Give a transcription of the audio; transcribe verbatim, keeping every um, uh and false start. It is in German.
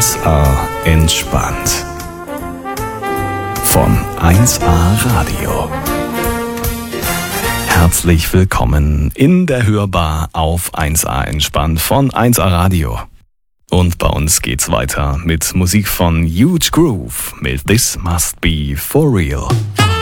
eins A entspannt. Von eins A Radio. Herzlich willkommen in der Hörbar auf eins A entspannt von eins A Radio. Und bei uns geht's weiter mit Musik von Huge Groove mit This Must Be For Real.